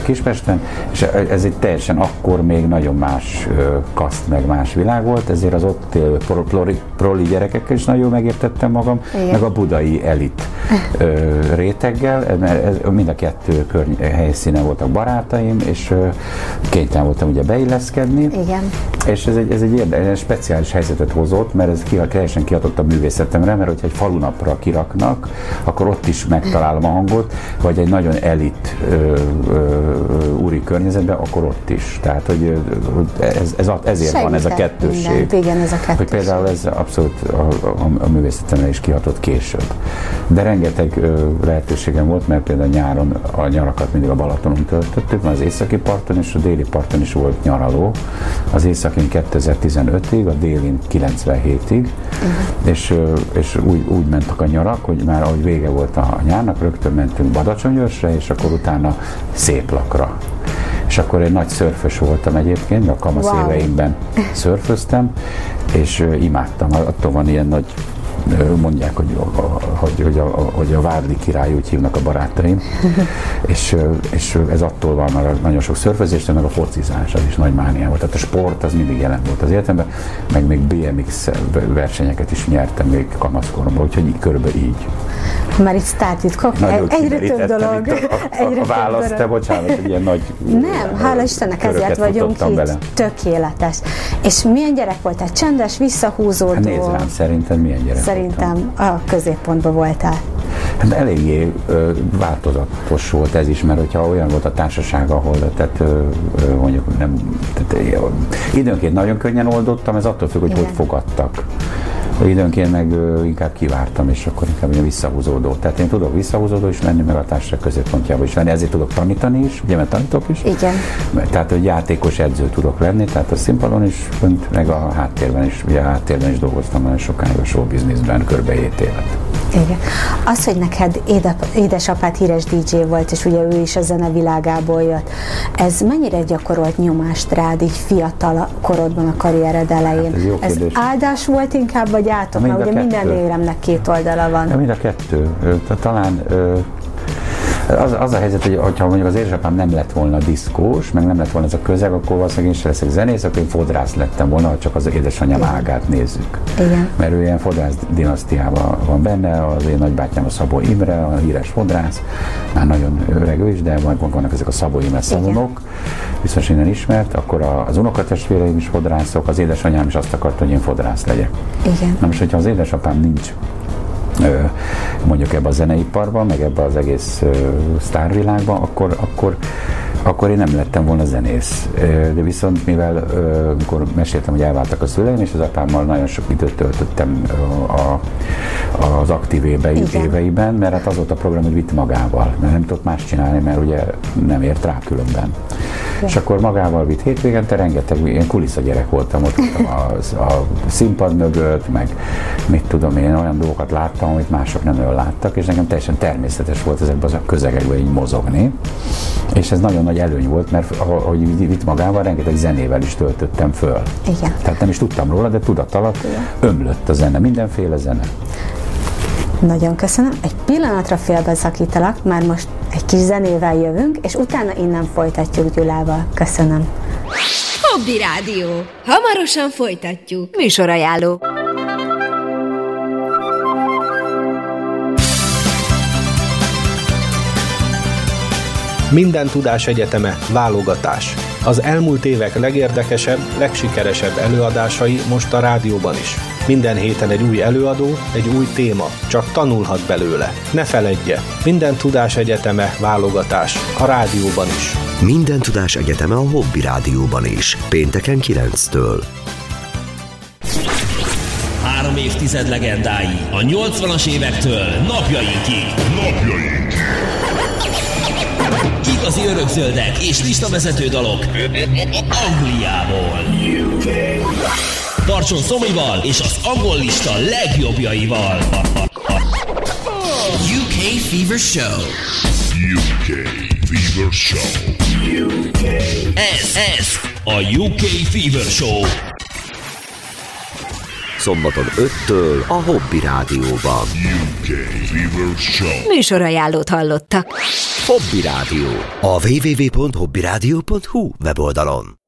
Kispesten, és ez egy teljesen akkor még nagyon más kaszt, meg más világ volt, ezért az ott élő proli gyerekekkel is nagyon megértettem magam, igen. Meg a budai elit réteggel, mert mind a kettő helyszínen voltak barátaim, és kénytelen voltam ugye beilleszkedni. Igen. És ez egy érdekes, speciális helyzetet hozott, mert ez teljesen kihatott a művészetemre, mert hogyha egy falunapra kiraknak, akkor ott is megtalálom a hangot, vagy egy nagyon elit úri környezetben, akkor ott is. Tehát, hogy ezért van ez a kettősség. Igen, ez a kettősség. Hogy például ez abszolút a művészetemre is kihatott később. De rengeteg lehetőségem volt, mert például nyáron a nyarakat mindig a Balatonon töltöttük, az északi parton és a déli parton is volt nyaraló. Az északin 2015-ig, a délin 97-ig, és úgy mentek a nyarak, hogy már ahogy vége volt a nyárnak, rögtön mentünk Badacsonyőrsre, és akkor utána Széplakra. És akkor egy nagy szörfös voltam egyébként, a kamasz éveimben szörföztem, és imádtam, attól van ilyen nagy, mondják, hogy a Várdi király, úgy hívnak a barátaim, és ez attól van, mert nagyon sok szörfözés, meg a focizás, az is nagy mániám volt. Tehát a sport az mindig jelen volt az életemben, meg még BMX versenyeket is nyertem még kamaszkoromban, úgyhogy körülbelül így. Már itt sztártitkok, egyre több dolog. A válasz, te bocsánat, hogy ilyen nagy... Nem, hála Istennek, ezért vagyunk itt. Bele. Tökéletes. És milyen gyerek voltál? Csendes, visszahúzódó? Hát nézd rám, szerintem milyen gyerek Szerintem a középpontban voltál. Hát eléggé változatos volt ez is, mert hogyha olyan volt a társaság, ahol mondjuk nem... időnként nagyon könnyen oldottam, ez attól függ, hogy fogadtak. Időnként meg inkább kivártam, és akkor inkább visszahúzódó. Tehát én tudok visszahúzódó is lenni, meg a társaság középpontjába is lenni, ezért tudok tanítani is, ugye, mert tanítok is. Igen. Tehát, hogy játékos edző tudok lenni, tehát a színpadon is, meg a háttérben is, ugye a háttérben is dolgoztam nagyon sokáig a showbizniszben, kb. 7 évet. Igen. Az, hogy neked édesapád híres DJ volt, és ugye ő is a zene világából jött, ez mennyire gyakorolt nyomást rád így fiatal korodban a karriered elején? Hát ez áldás volt inkább, vagy átok? Mert ugye minden éremnek két oldala van. Mind a kettő. Talán az a helyzet, hogy ha mondjuk az édesapám nem lett volna diszkós, meg nem lett volna ez a közeg, akkor valószínűleg én sem leszek zenész, akkor én fodrász lettem volna, ha csak az édesanyám ágát nézzük. Igen. Mert ő ilyen fodrász dinasztiában van benne, az én nagybátyám a Szabó Imre, a híres fodrász, már nagyon öreg ő is, de vannak ezek a Szabó Imre szalonok, biztos innen ismert, akkor az unokatestvéreim is fodrászok, az édesanyám is azt akarta, hogy én fodrász legyek. Igen. Na most, hogyha az édesapám nincs mondjuk ebben a zeneiparban, meg ebben az egész sztárvilágban, akkor én nem lettem volna zenész. De viszont mivel amikor meséltem, hogy elváltak a szüleim, és az apámmal nagyon sok időt töltöttem az aktív éveiben, mert hát az volt a program, hogy vitt magával, mert nem tudott más csinálni, mert ugye nem ért rá különben. És akkor magával vitt hétvégente, rengeteg ilyen kulisszagyerek voltam ott a színpad mögött, meg mit tudom én, olyan dolgokat láttam, amit mások nem olyan láttak, és nekem teljesen természetes volt ezekben a közegekben így mozogni. És ez nagyon nagy előny volt, mert ahogy vitt magával, rengeteg zenével is töltöttem föl. Igen. Tehát nem is tudtam róla, de tudat alatt ömlött a zene, mindenféle zene. Nagyon köszönöm. Egy pillanatra félbeszakítalak, már most egy kis zenével jövünk, és utána innen folytatjuk Gyulával. Köszönöm. Hobby Rádió. Hamarosan folytatjuk. Műsorajánló. Minden Tudás Egyeteme válogatás. Az elmúlt évek legérdekesebb, legsikeresebb előadásai most a rádióban is. Minden héten egy új előadó, egy új téma, csak tanulhat belőle. Ne feledje, Minden Tudás Egyeteme válogatás a rádióban is. Minden Tudás Egyeteme a Hobby Rádióban is, pénteken 9-től. 3 évtized legendái a 80-as évektől napjainkig. Igazi örökzöldek és listavezető dalok Angliából. Tartson Szomival és az angol lista legjobbjaival. UK Fever Show. Ez a UK Fever Show. Szombaton 5-től a Hobby Rádióban. Műsorajánlót hallottak. Hobby Rádió. A www.hobbyradio.hu weboldalon.